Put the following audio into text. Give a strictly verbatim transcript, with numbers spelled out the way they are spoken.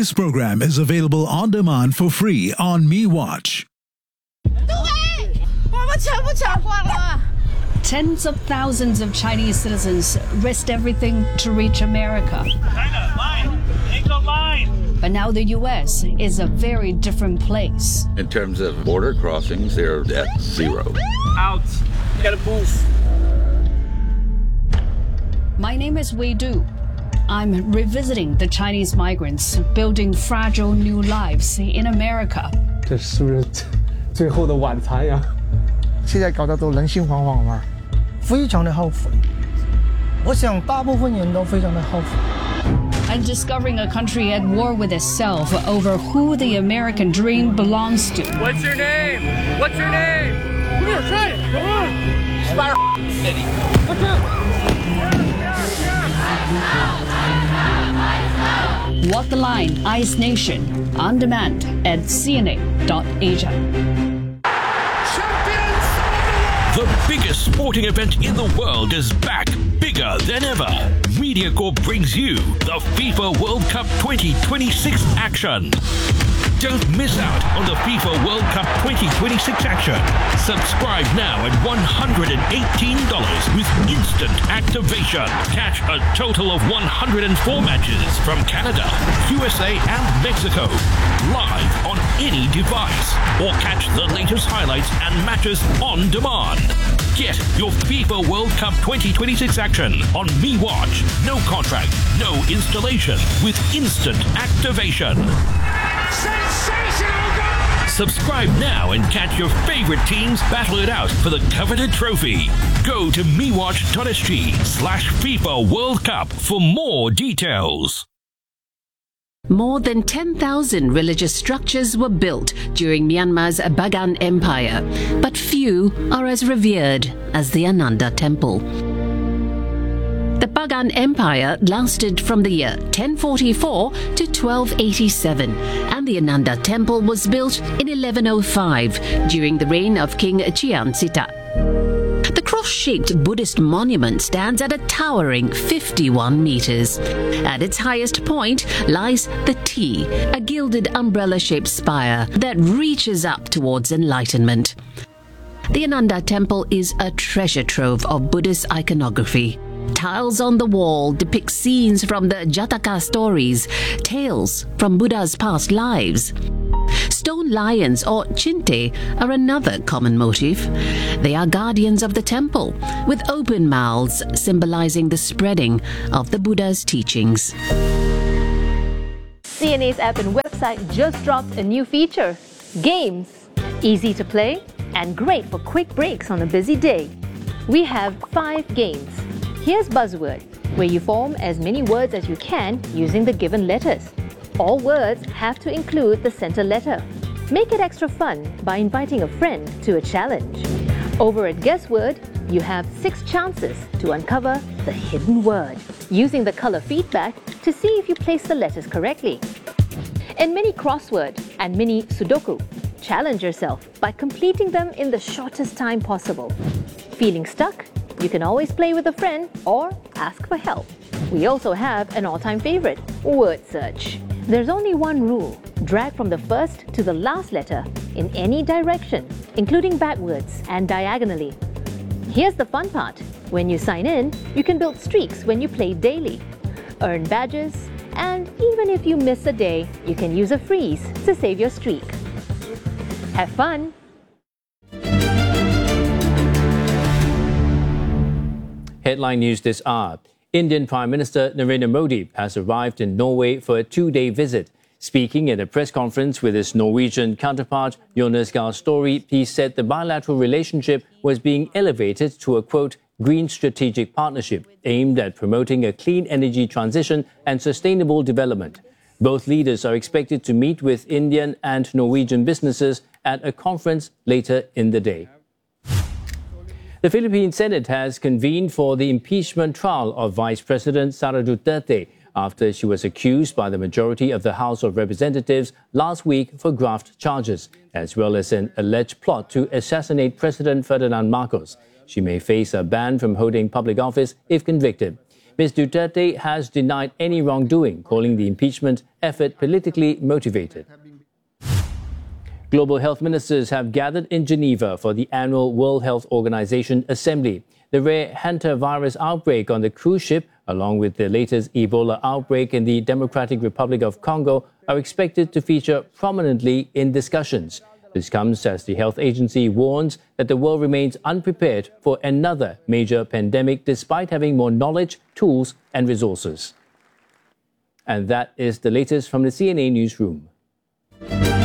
This program is available on demand for free on MeWatch. Tens of thousands of Chinese citizens risked everything to reach America. China, line! Take the line! But now the U S is a very different place. In terms of border crossings, they're at zero. Out! You gotta move. My name is Wei Du. I'm revisiting the Chinese migrants building fragile new lives in America. 这是不是最后的晚餐呀？ 现在搞得都人心惶惶嘛，非常的后悔。我想大部分人都非常的后悔。 And discovering a country at war with itself over who the American dream belongs to. What's your name? What's your name? Come here, try it. Come on. Spire City. Watch out. Walk the Line, Ice Nation, on demand at C N A dot Asia. The biggest sporting event in the world is back, bigger than ever. MediaCorp brings you the FIFA World Cup twenty twenty-six action. Don't miss out on the FIFA World Cup twenty twenty-six action. Subscribe now at one hundred eighteen dollars with instant activation. Catch a total of one hundred four matches from Canada, U S A and Mexico. Live on any device. Or catch the latest highlights and matches on demand. Get your FIFA World Cup twenty twenty-six action on MeWatch. No contract, no installation with instant activation. Sensational goal! Subscribe now and catch your favorite teams battle it out for the coveted trophy. Go to mewatch.sg slash FIFA World Cup for more details. More than ten thousand religious structures were built during Myanmar's Bagan Empire, but few are as revered as the Ananda Temple. The Bagan Empire lasted from the year ten forty-four to twelve eighty-seven, and the Ananda Temple was built in eleven oh five during the reign of King Chian Sita. The cross-shaped Buddhist monument stands at a towering fifty-one meters. At its highest point lies the T, a gilded umbrella-shaped spire that reaches up towards enlightenment. The Ananda Temple is a treasure trove of Buddhist iconography. Tiles on the wall depict scenes from the Jataka stories, tales from Buddha's past lives. Stone lions or chinte are another common motif. They are guardians of the temple, with open mouths symbolizing the spreading of the Buddha's teachings. C N A's app and website just dropped a new feature, Games. Easy to play and great for quick breaks on a busy day. We have five games. Here's Buzzword, where you form as many words as you can using the given letters. All words have to include the center letter. Make it extra fun by inviting a friend to a challenge. Over at Guessword, you have six chances to uncover the hidden word, using the color feedback to see if you place the letters correctly. In Mini Crossword and Mini Sudoku, challenge yourself by completing them in the shortest time possible. Feeling stuck? You can always play with a friend or ask for help. We also have an all-time favorite, Word Search. There's only one rule. Drag from the first to the last letter in any direction, including backwards and diagonally. Here's the fun part. When you sign in, you can build streaks when you play daily, earn badges, and even if you miss a day, you can use a freeze to save your streak. Have fun! Headline news this hour. Indian Prime Minister Narendra Modi has arrived in Norway for a two-day visit. Speaking at a press conference with his Norwegian counterpart, Jonas Gahr Støre, he said the bilateral relationship was being elevated to a, quote, green strategic partnership aimed at promoting a clean energy transition and sustainable development. Both leaders are expected to meet with Indian and Norwegian businesses at a conference later in the day. The Philippine Senate has convened for the impeachment trial of Vice President Sara Duterte after she was accused by the majority of the House of Representatives last week for graft charges, as well as an alleged plot to assassinate President Ferdinand Marcos. She may face a ban from holding public office if convicted. Miz Duterte has denied any wrongdoing, calling the impeachment effort politically motivated. Global health ministers have gathered in Geneva for the annual World Health Organization Assembly. The rare hantavirus outbreak on the cruise ship, along with the latest Ebola outbreak in the Democratic Republic of Congo, are expected to feature prominently in discussions. This comes as the health agency warns that the world remains unprepared for another major pandemic despite having more knowledge, tools, and resources. And that is the latest from the C N A Newsroom.